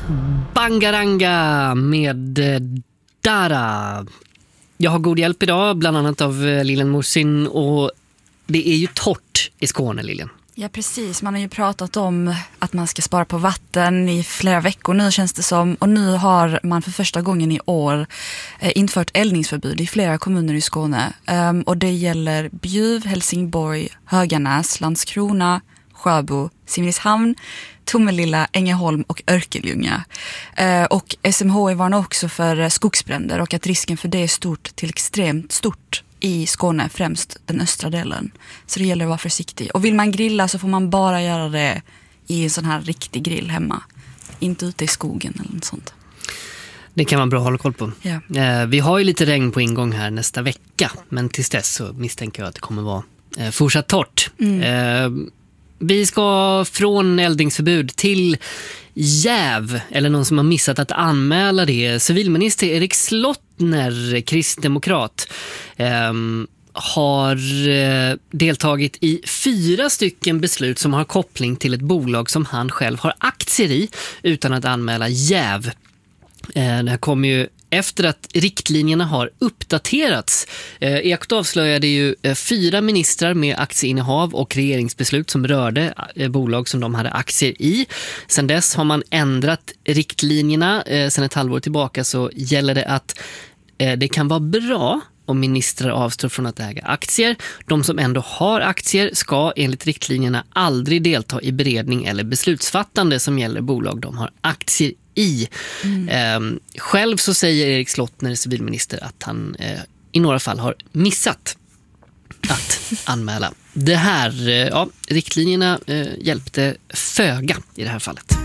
Bangaranga med Dara. Jag har god hjälp idag, bland annat av Lilian Morsin, och det är ju torrt i Skåne, Lilian. Ja, precis. Man har ju pratat om att man ska spara på vatten i flera veckor nu, känns det som. Och nu har man för första gången i år infört eldningsförbud i flera kommuner i Skåne. Och det gäller Bjuv, Helsingborg, Höganäs, Landskrona, Sjöbo, Simrishamn, Tomelilla, Ängelholm och Örkelljunga. Och SMHI varnar också för skogsbränder och att risken för det är stort till extremt stort i Skåne, främst den östra delen. Så det gäller att vara försiktig. Och vill man grilla så får man bara göra det i en sån här riktig grill hemma. Inte ute i skogen eller något sånt. Det kan man bra hålla koll på. Ja. Vi har ju lite regn på ingång här nästa vecka, men tills dess så misstänker jag att det kommer vara fortsatt torrt. Vi ska från eldningsförbud till jäv, eller någon som har missat att anmäla det. Civilminister Erik Slottner, kristdemokrat, har deltagit i 4 stycken beslut som har koppling till ett bolag som han själv har aktier i utan att anmäla jäv. Det här kommer ju efter att riktlinjerna har uppdaterats. Ekot avslöjade ju 4 ministrar med aktieinnehav och regeringsbeslut som rörde bolag som de hade aktier i. Sen dess har man ändrat riktlinjerna. Sen ett halvår tillbaka så gäller det att det kan vara bra om ministrar avstår från att äga aktier. De som ändå har aktier ska enligt riktlinjerna aldrig delta i beredning eller beslutsfattande som gäller bolag de har aktier i. Själv så säger Erik Slottner, civilminister, att han i några fall har missat att anmäla. Det här, riktlinjerna hjälpte föga i det här fallet.